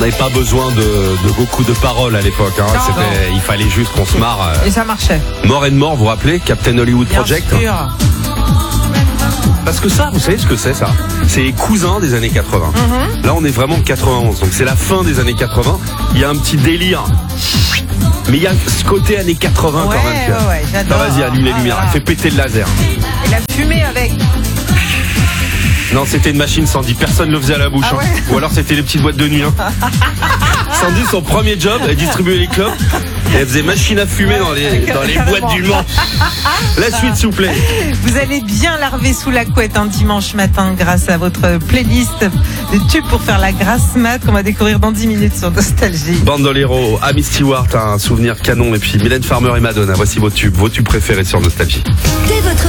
n'avait pas besoin de beaucoup de paroles à l'époque. Hein. Il fallait juste qu'on se marre. Et ça marchait. More and More, vous vous rappelez Captain Hollywood Project. Bien sûr. Parce que ça, vous savez ce que c'est ça? C'est les cousins des années 80. Là, on est vraiment en 91, donc c'est la fin des années 80. Il y a un petit délire. Mais il y a ce côté années 80 quand même. Ouais, j'adore. Ah, vas-y, allume les lumières, elle fait péter le laser. Et la fumée avec. Non, c'était une machine Sandy, personne ne le faisait à la bouche. Ah ouais. Ou alors c'était les petites boîtes de nuit. Sandy, son premier job, elle distribuait les clopes et elle faisait machine à fumer dans les boîtes du Mans. La suite, s'il vous plaît. Vous allez bien larver sous la couette un dimanche matin grâce à votre playlist de tubes pour faire la grasse mat qu'on va découvrir dans 10 minutes sur Nostalgie. Bandolero, Amy Stewart, un souvenir canon, et puis Mylène Farmer et Madonna. Voici vos tubes préférés sur Nostalgie.